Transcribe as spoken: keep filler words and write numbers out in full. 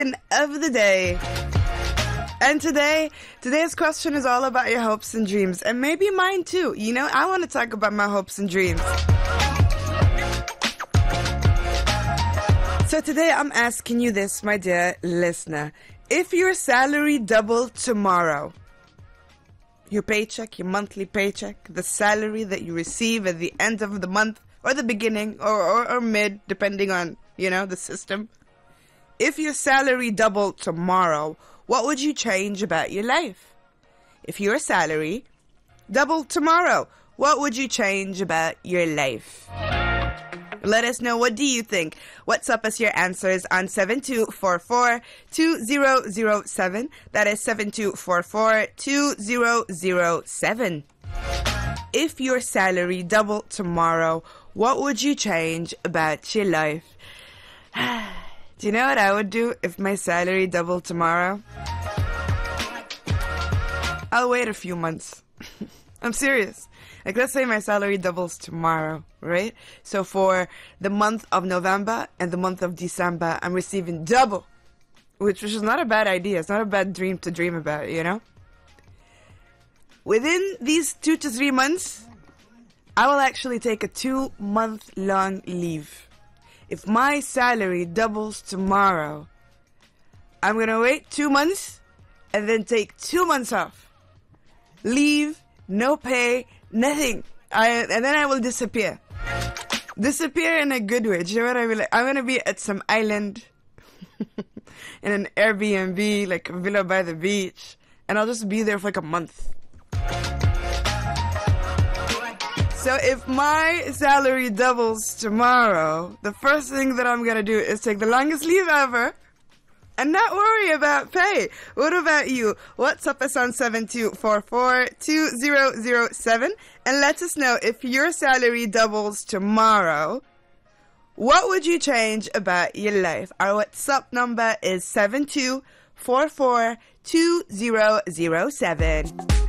of the day. And today, today's question is all about your hopes and dreams, and maybe mine too. You know, I want to talk about my hopes and dreams. So today I'm asking you this, my dear listener. If your salary doubled tomorrow, your paycheck, your monthly paycheck, the salary that you receive at the end of the month or the beginning or, or, or mid, depending on, you know, the system. If your salary doubled tomorrow, what would you change about your life? If your salary doubled tomorrow, what would you change about your life? Let us know, what do you think? WhatsApp us your answers on seven two four four, two zero zero seven. That is seven two four four, two zero zero seven. If your salary doubled tomorrow, what would you change about your life? Do you know what I would do if my salary doubled tomorrow? I'll wait a few months. I'm serious. Like, let's say my salary doubles tomorrow, right? So for the month of November and the month of December, I'm receiving double, which, which is not a bad idea. It's not a bad dream to dream about, you know? Within these two to three months, I will actually take a two-month-long leave. If my salary doubles tomorrow, I'm going to wait two months and then take two months off. Leave, no pay, nothing. I, and then I will disappear. Disappear in a good way. Do you know what I mean? Like, I'm going to be at some island in an Airbnb, like a villa by the beach, and I'll just be there for like a month. So if my salary doubles tomorrow, the first thing that I'm going to do is take the longest leave ever and not worry about pay. What about you? WhatsApp us on seven two four four, two zero zero seven and let us know, if your salary doubles tomorrow, what would you change about your life? Our WhatsApp number is seven two four four, two zero zero seven.